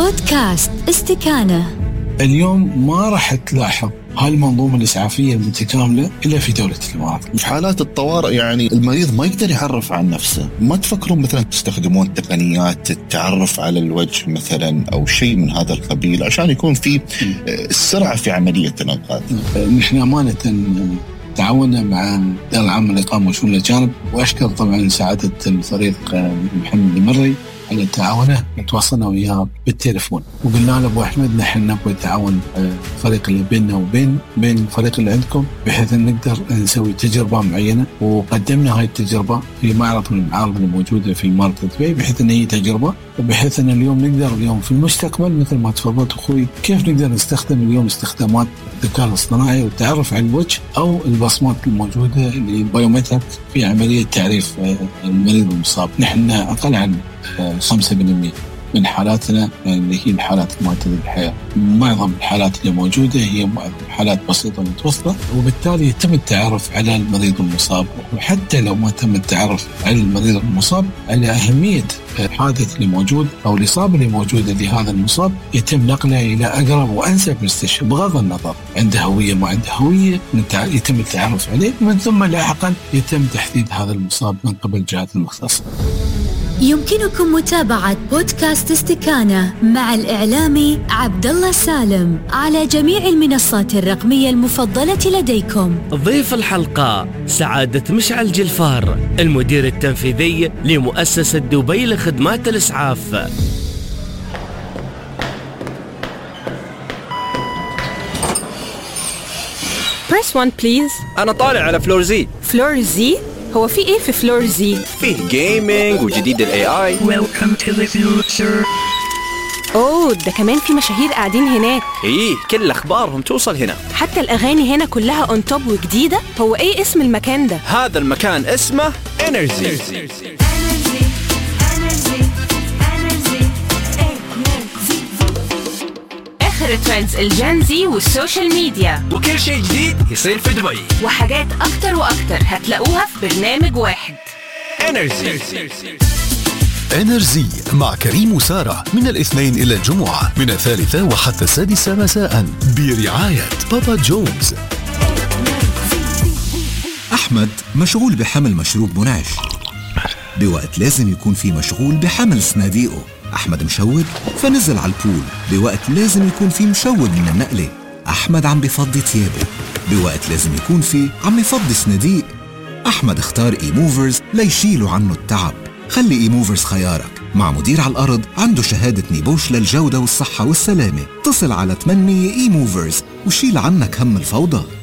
بودكاست استكانة. اليوم ما راح تلاحظ هالمنظومة الإسعافية المتكاملة إلا في دولة الإمارات. في حالات الطوارئ يعني المريض ما يقدر يعرف عن نفسه، ما تفكرون مثلا تستخدمون تقنيات التعرف على الوجه مثلا أو شيء من هذا القبيل عشان يكون في السرعة في عملية الإنقاذ؟ نحن أمانة تعاوننا مع الإدارة العامة للإقامة وشؤون الأجانب، وأشكر طبعا سعادة الفريق محمد المري على تعاونه. تواصلنا وياه بالتليفون وقلنا له أبو أحمد نحن نبغى تعاون الفريق اللي بيننا وبين الفريق اللي عندكم بحيث أن نقدر نسوي تجربة معينة، وقدمنا هاي التجربة في معرض من المعارض الموجودة في إمارة دبي بحيث أن هي تجربة، وبحيث أن اليوم نقدر اليوم في المستقبل مثل ما تفضلت أخوي كيف نقدر نستخدم اليوم استخدامات الذكاء الاصطناعي والتعرف على الوجه أو البصمات الموجودة اللي بايومتريك في عملية تعريف المريض المصاب. نحن أقل عن 5% من حالاتنا اللي هي الحالات المعتدلة الحياة. معظم الحالات اللي موجودة هي حالات بسيطة متوسطة، وبالتالي يتم التعرف على المريض المصاب، وحتى لو ما تم التعرف على المريض المصاب على أهمية الحادث اللي موجود أو الإصابة اللي موجودة لهذا المصاب يتم نقله إلى أقرب وأنسب مستشفى بغض النظر عنده هوية ما عنده هوية، يتم التعرف عليه، ومن ثم لاحقا يتم تحديد هذا المصاب من قبل الجهات المختصة. يمكنكم متابعة بودكاست استكانة مع الإعلامي عبدالله سالم على جميع المنصات الرقمية المفضلة لديكم. ضيف الحلقة سعادة مشعل جلفار، المدير التنفيذي لمؤسسة دبي لخدمات الإسعاف. Press 1 please. أنا طالع على فلور زي. فلور زي؟ هو في إيه في فلور زي؟ فيه جيمينج وجديد ال AI. Welcome to the future. أوه، ده كمان في مشاهير قاعدين هناك. إيه، كل أخبارهم توصل هنا. حتى الأغاني هنا كلها on top وجديدة. هو إيه اسم المكان ده؟ هذا المكان اسمه إنرجي. آخر ترندز الجنزي والسوشيال ميديا، وكل شيء جديد يصير في دبي، وحاجات أكتر وأكتر هتلاقوها في برنامج واحد. إنرجي مع كريم وسارة من الاثنين إلى الجمعة من 3 وحتى 6 مساء برعاية بابا جونز. أحمد مشغول بحمل مشروب منعش بوقت لازم يكون في مشغول بحمل صناديقه. أحمد مشوق فنزل على البول بوقت لازم يكون في مشوق من النقلة. أحمد عم بفضي ثيابه بوقت لازم يكون في عم يفضي صناديق. أحمد اختار إي موفرز ليشيلوا عنه التعب. خلي إي موفرز خيارك مع مدير على الأرض عنده شهادة نيبوش للجودة والصحة والسلامة. اتصل على 800 إي موفرز وشيل عنك هم الفوضى.